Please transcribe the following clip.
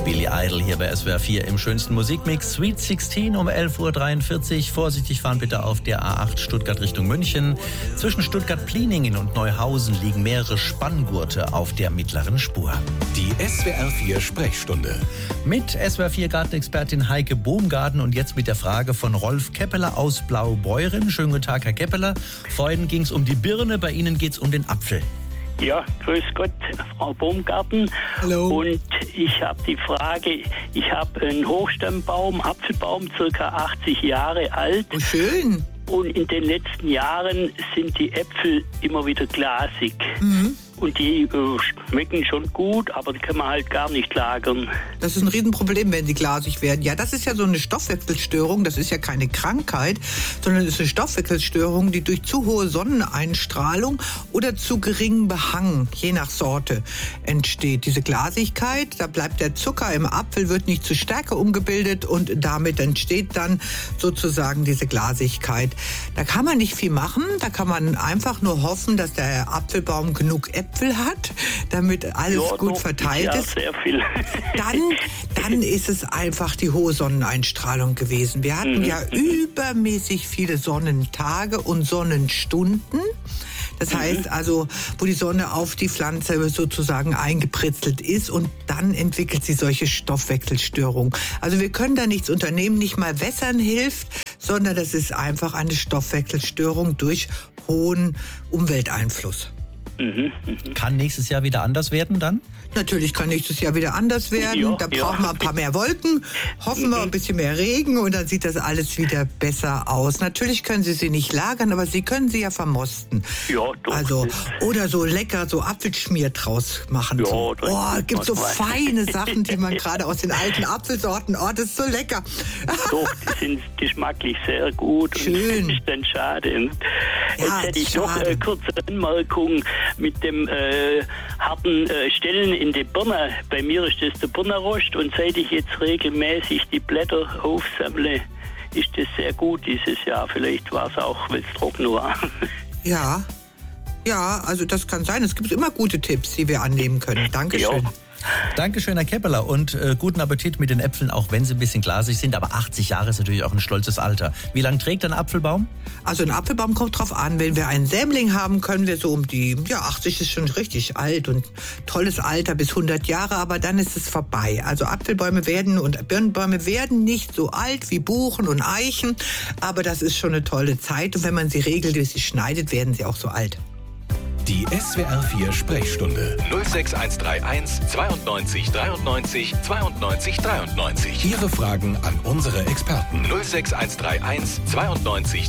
Billy Idol hier bei SWR 4 im schönsten Musikmix. Sweet 16 um 11.43 Uhr. Vorsichtig fahren bitte auf der A8 Stuttgart Richtung München. Zwischen Stuttgart-Pliningen und Neuhausen liegen mehrere Spanngurte auf der mittleren Spur. Die SWR 4 Sprechstunde. Mit SWR 4 Gartenexpertin Heike Bohmgarten und jetzt mit der Frage von Rolf Keppeler aus Blaubeuren. Schönen guten Tag, Herr Keppeler. Vorhin ging es um die Birne, bei Ihnen geht es um den Apfel. Ja, grüß Gott, Frau Baumgarten. Hallo. Und ich habe die Frage, ich habe einen Hochstammbaum, Apfelbaum, circa 80 Jahre alt. Oh, schön. Und in den letzten Jahren sind die Äpfel immer wieder glasig. Mhm. Und die schmecken schon gut, aber die kann man halt gar nicht lagern. Das ist ein Riesenproblem, wenn sie glasig werden. Ja, das ist ja so eine Stoffwechselstörung. Das ist ja keine Krankheit, sondern es ist eine Stoffwechselstörung, die durch zu hohe Sonneneinstrahlung oder zu geringen Behang, je nach Sorte, entsteht. Diese Glasigkeit, da bleibt der Zucker im Apfel, wird nicht zu Stärke umgebildet und damit entsteht dann sozusagen diese Glasigkeit. Da kann man nicht viel machen. Da kann man einfach nur hoffen, dass der Apfelbaum genug Äpfel hat, damit alles gut verteilt ist. Sehr viel. Dann ist es einfach die hohe Sonneneinstrahlung gewesen. Wir hatten ja übermäßig viele Sonnentage und Sonnenstunden. Das heißt also, wo die Sonne auf die Pflanze sozusagen eingepritzelt ist und dann entwickelt sie solche Stoffwechselstörungen. Also wir können da nichts unternehmen, nicht mal wässern hilft, sondern das ist einfach eine Stoffwechselstörung durch hohen Umwelteinfluss. Kann nächstes Jahr wieder anders werden dann? Natürlich kann nächstes Jahr wieder anders werden. Ja, da brauchen wir ein paar mehr Wolken, hoffen wir ein bisschen mehr Regen und dann sieht das alles wieder besser aus. Natürlich können Sie sie nicht lagern, aber Sie können sie ja vermosten. Ja, doch. Also, oder so lecker so Apfelschmier draus machen. Ja, so. das Es gibt so was. feine Sachen, die man gerade aus den alten Apfelsorten, das ist so lecker. Doch, die sind geschmacklich sehr gut. Schön. Und das ist dann schade. Und Ja, jetzt hätte ich noch schade. kurze Anmerkung mit dem harten Stellen in die Birne. Bei mir ist das der Birnenrost und seit ich jetzt regelmäßig die Blätter aufsammle, ist das sehr gut dieses Jahr. Vielleicht war es auch, weil es trocken war. Ja, also das kann sein. Es gibt immer gute Tipps, die wir annehmen können. Dankeschön. Ja. Dankeschön, Herr Keppeler, und guten Appetit mit den Äpfeln, auch wenn sie ein bisschen glasig sind. Aber 80 Jahre ist natürlich auch ein stolzes Alter. Wie lange trägt ein Apfelbaum? Also ein Apfelbaum kommt drauf an. Wenn wir einen Sämling haben, können wir so um die, 80 ist schon richtig alt und tolles Alter bis 100 Jahre, aber dann ist es vorbei. Also Apfelbäume und Birnbäume werden nicht so alt wie Buchen und Eichen, aber das ist schon eine tolle Zeit und wenn man sie regelmäßig schneidet, werden sie auch so alt. Die SWR 4 Sprechstunde 06131 92 93 92 93. Ihre Fragen an unsere Experten 06131 92